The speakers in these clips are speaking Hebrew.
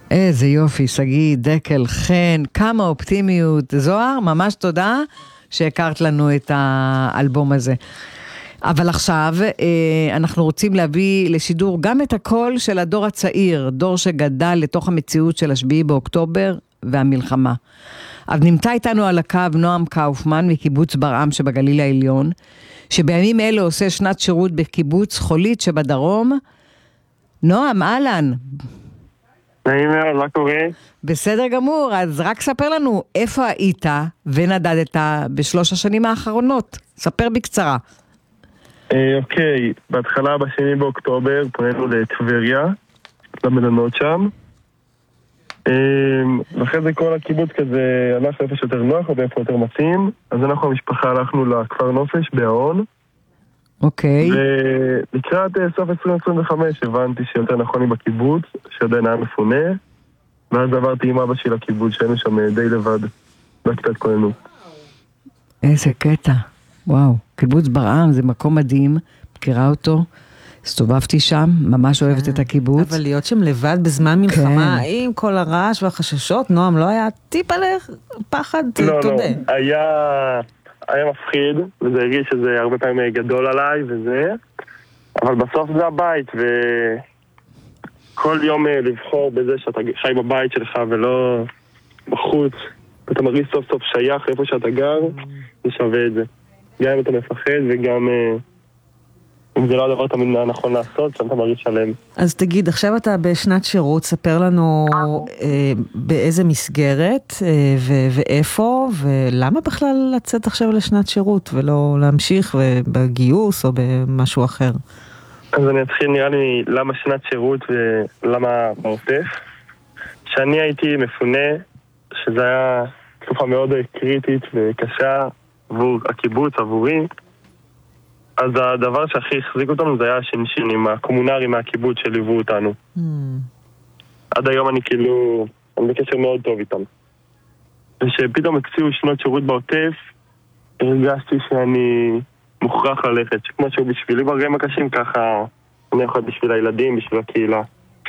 איזה יופי, שגיא, דקל, חן, כמה אופטימיות. זוהר, ממש תודה שהכרת לנו את האלבום הזה. אבל עכשיו אנחנו רוצים להביא לשידור גם את הקול של הדור הצעיר, דור שגדל לתוך המציאות של 7 באוקטובר והמלחמה. אז נמצא איתנו על הקו נועם קאופמן מקיבוץ ברעם שבגליל העליון, שבימים אלה עושה שנת שירות בקיבוץ חולית שבדרום. נועם, אהלן. נעים מאוד, מה קורה? בסדר גמור, אז רק ספר לנו איפה היית ונדדת ב3 השנים האחרונות. ספר בקצרה. אוקיי, בהתחלה ב2 באוקטובר פנינו לטבריה, למלונות שם. ואחרי זה כל הקיבוץ כזה הלך איפה שיותר נוח או באיפה יותר מתאים. אז אנחנו המשפחה הלכנו לכפר נופש בהאון. אוקיי. ולקראת סוף 2025 הבנתי שיותר נכון לי בקיבוץ, שעדיין היה מפונה. ואז עברתי עם אבא שלי לקיבוץ, שהיינו שם די לבד, בכיתת כוננות. איזה קטע. וואו, קיבוץ ברעם זה מקום מדהים, מכירה אותו, הסתובבתי שם, ממש אוהבת את הקיבוץ. אבל להיות שם לבד בזמן מלחמה, עם כל הרעש והחששות, נועם, לא היה טיפ עליך פחד? לא, לא, היה מפחיד, וזה הרגיש שזה הרבה פעמים גדול עליי וזה, אבל בסוף זה הבית, וכל יום לבחור בזה שאתה חי בבית שלך ולא בחוץ, אתה מרגיש סוף סוף שייך איפה שאתה גר, זה שווה את זה. גם אם אתה מפחד וגם אם זה לא הדבר תמיד נכון לעשות, שאתה מרגיש שלם. אז תגיד, עכשיו אתה בשנת שירות, ספר לנו באיזה מסגרת ואיפה, ולמה בכלל לצאת עכשיו לשנת שירות ולא להמשיך בגיוס או במשהו אחר? אז אני אתחיל נראה לי למה שנת שירות ולמה בעוטף. שאני הייתי מפונה, שזה היה תקופה מאוד קריטית וקשה עבור הקיבוץ, עבורי, אז הדבר שהכי החזיק אותנו זה היה השינשינים, הקומונרים מהקיבוץ שליוו אותנו. עד היום אני בקשר מאוד טוב איתם. ושפתאום הציעו שנות שירות בעוטף, הרגשתי שאני מוכרח ללכת, שכמו שהוא בשבילי ברגעים הקשים, ככה אני יכול בשביל הילדים, בשביל הקהילה.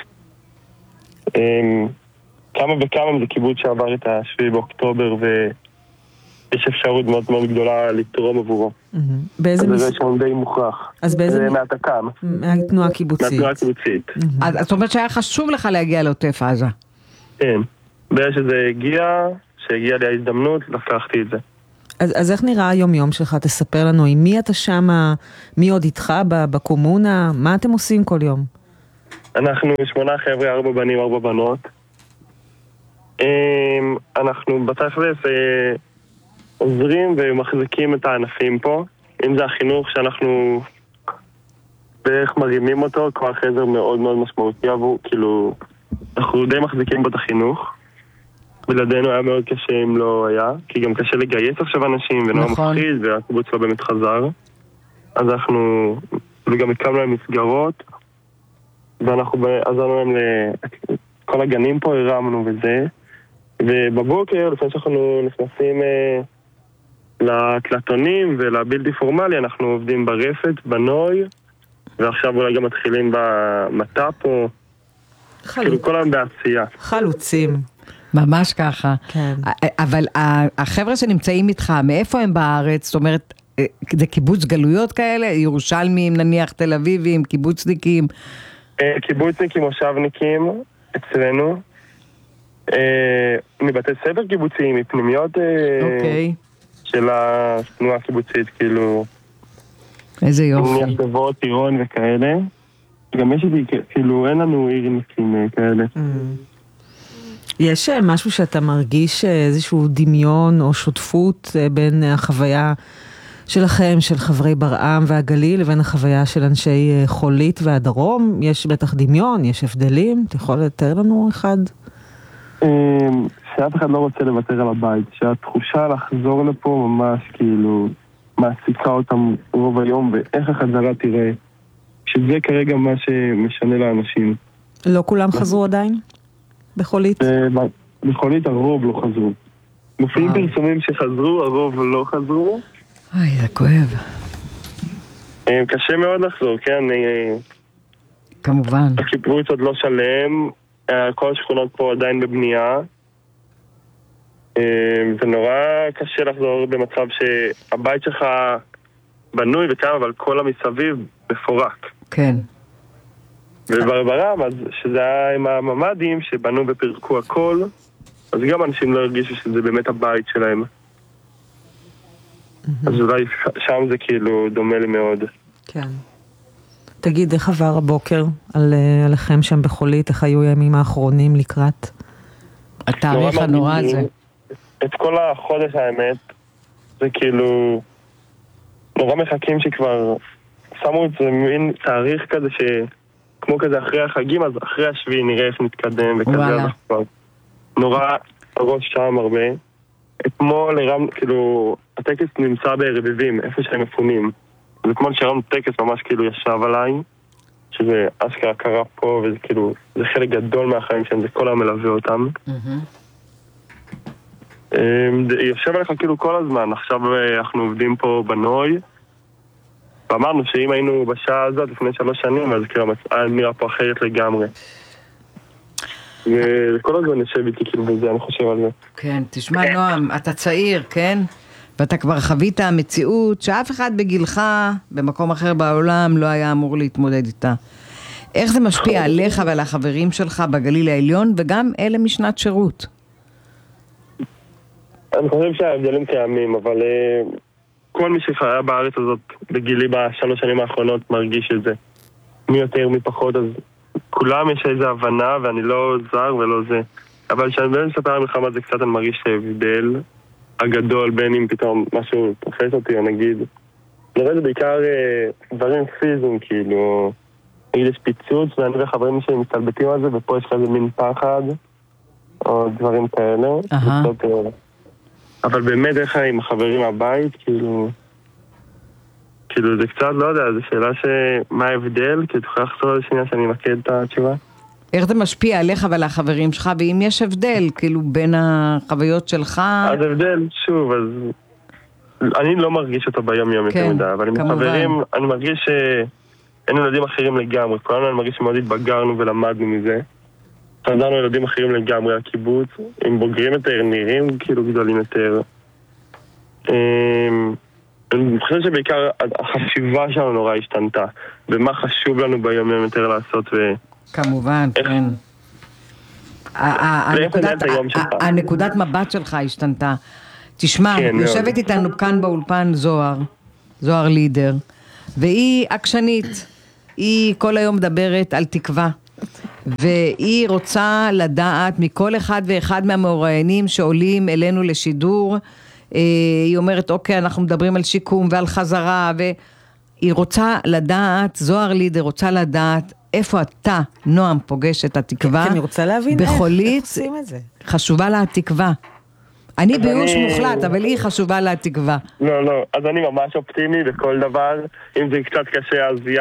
כמה וכמה זה קיבוץ שעבר את 7 באוקטובר, ויש אפשרות מאוד מאוד גדולה לתרום עבורו. באיזה זה שם די מוכרח. אז באיזה... זה מהתק"ם. מהתנועה הקיבוצית. מהתנועה הקיבוצית. אז זאת אומרת שהיה חשוב לך להגיע לעוטף עזה. כן. בגלל שהגיעה לי ההזדמנות, לקחתי את זה. אז איך נראה היום-יום שלך? תספר לנו עם מי אתה שמה, מי עוד איתך בקומונה, מה אתם עושים כל יום? אנחנו 8 חבר'ה, 4 בנים, 4 בנות. אנחנו בתכלס עוזרים ומחזיקים את הענפים פה. אם זה החינוך שאנחנו בערך מרימים אותו, כבר חזר מאוד מאוד משמעותי עבור, כאילו, אנחנו די מחזיקים בו את החינוך. בלעדינו היה מאוד קשה אם לא היה, כי גם קשה לגייס עכשיו אנשים, ונורא מפחיד, והקיבוץ לא באמת חזר. אז אנחנו, וגם הקמנו להם מסגרות, ואנחנו עזרנו להם כל הגנים פה, הרמנו וזה. ובבוקר, לפני שאנחנו נכנסים לתלתונים ולבלתי פורמלי, אנחנו עובדים ברפת, בנוי, ועכשיו אולי גם מתחילים במטאפו, כאילו כל היום בעשייה. חלוצים. ממש ככה. כן. אבל החבר'ה שנמצאים איתך, מאיפה הם בארץ? זאת אומרת, זה קיבוץ גלויות כאלה? ירושלמים, נניח, תל אביבים, קיבוצניקים? קיבוצניקים, מושבניקים, אצלנו. מבתי ספר קיבוציים, מפנימיות של התנועה הקיבוצית, כאילו... איזה יופי. מהסבות, עירון וכאלה. גם יש לי, כאילו, אין לנו עירניקים כאלה. יש משהו שאתה מרגיש איזשהו דמיון או שותפות בין החוויה שלכם, של חברי ברעם והגליל, לבין החוויה של אנשי חולית והדרום? יש בטח דמיון, יש הבדלים? אתה יכול לתאר לנו אחד? שאף אחד לא רוצה לוותר על הבית, שהתחושה לחזור לפה ממש כאילו מעסיקה אותם רוב היום, ואיך החזרה תראה, שזה כרגע מה שמשנה לאנשים. לא כולם חזרו עדיין? בחולית? בחולית הרוב לא חזרו. מופיעים פרסומים שחזרו, הרוב לא חזרו. זה כואב. קשה מאוד לחזור, כן? כמובן. הקיבוץ עוד לא שלם, כל השכונות פה עדיין בבנייה. זה נורא קשה לחזור במצב שהבית שלך בנוי וקיים, אבל כל המסביב מפורק. כן. וברם, אז שזה היה עם הממדים שבנו ופרקו הכל, אז גם אנשים לא הרגישו שזה באמת הבית שלהם. אז אולי שם זה כאילו דומה לי מאוד. כן. תגיד, איך עבר הבוקר עליכם שם בחולית? איך היו הימים האחרונים לקראת? התאריך הנורא הזה. את כל החודש האמת, זה כאילו נורא מחכים שכבר שמו את זה מין תאריך כזה כמו כזה אחרי החגים, אז אחרי השביעי נראה איך נתקדם וכזה. נורא הראש שם הרבה. אתמול כאילו הטקס נמצא ברביבים, איפה שהם מפונים. אז אתמול שרם טקס ממש כאילו ישב עליי, שזה אשכרה קרה פה, וזה כאילו, זה חלק גדול מהחיים שלהם, זה כל המלווה אותם. יושב עליך כאילו כל הזמן. עכשיו אנחנו עובדים פה בנוי, ואמרנו שאם היינו בשעה הזאת לפני 3 שנים, אז כאילו נראה פה אחרת לגמרי. וכל הזמן יושב איתי כאילו בזה, אני חושב על זה. כן, תשמע נועם, אתה צעיר, כן? ואתה כבר חווית המציאות שאף אחד בגילך, במקום אחר בעולם, לא היה אמור להתמודד איתה. איך זה משפיע עליך ועל החברים שלך בגליל העליון, וגם אלה משנת שירות? אני חושב שההבדלים קיימים, אבל כל מי שחיה בארץ הזאת בגילי ב3 שנים האחרונות מרגיש את זה. מי יותר מי פחות, אז כולם יש איזו הבנה, ואני לא זר ולא זה. אבל כשאני באמת מספר על מלחמה זה קצת אני מרגיש שההבדל הגדול בין אם פתאום משהו תופס אותי, או נגיד זה בעיקר דברים פיזיים, כאילו נגיד יש פיצוץ ואני וחברים שלי מסתלבטים על זה, ופה יש כזה מין פחד או דברים כאלה. אבל באמת איך עם החברים מהבית, כאילו זה קצת, לא יודע, זו שאלה מה ההבדל, כי תוכל לחזור לשנייה שאני אמקד את התשובה. איך זה משפיע עליך ועל החברים שלך, ואם יש הבדל, כאילו בין החוויות שלך? אז הבדל, שוב, אז אני לא מרגיש אותו ביום יום יותר מדי, אבל עם החברים אני מרגיש שאין ילדים אחרים לגמרי, כולנו אני מרגיש שמאוד התבגרנו ולמדנו מזה. חזרנו ילדים אחרים לגמרי לקיבוץ, עם בוגרים יותר, נראים כאילו גדולים יותר. אני חושב שבעיקר החשיבה שלנו נורא השתנתה, ומה חשוב לנו ביום יום יותר לעשות כמובן, כן. הנקודת מבט שלך השתנתה. תשמע, יושבת איתנו כאן באולפן זוהר לידר, והיא עקשנית. היא כל היום מדברת על תקווה, והיא רוצה לדעת מכל אחד ואחד מהמרואיינים שעולים אלינו לשידור. היא אומרת, אוקיי, אנחנו מדברים על שיקום ועל חזרה, והיא רוצה לדעת, זוהר לידר רוצה לדעת איפה אתה, נועם, פוגש את התקווה. אני רוצה להבין בחולית, איך עושים את זה. חשובה לה התקווה. אני ביוש מוחלט, אבל היא חשובה לה התקווה. לא, אז אני ממש אופטימי בכל דבר. אם זה קצת קשה, אז